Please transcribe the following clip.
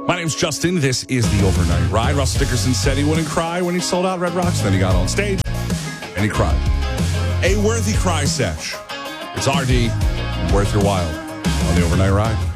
My name's Justin. This is the Overnight Ride. Russell Dickerson said he wouldn't cry when he sold out Red Rocks. Then he got on stage and he cried. A worthy cry sesh. It's RD, worth your while on the Overnight Ride.